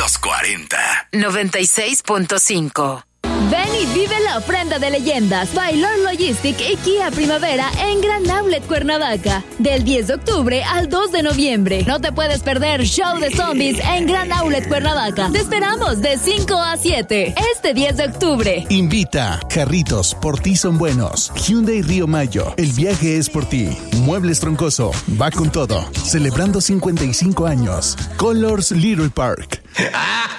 Los 40. 96.5. Ven y vive la ofrenda de leyendas, Baylor Logistic y Kia Primavera en Gran Outlet Cuernavaca. Del 10 de octubre al 2 de noviembre. No te puedes perder Show de Zombies en Gran Outlet Cuernavaca. Te esperamos de 5 a 7 este 10 de octubre. Invita. Carritos, por ti son buenos. Hyundai Río Mayo. El viaje es por ti. Muebles Troncoso. Va con todo. Celebrando 55 años. Colors Little Park.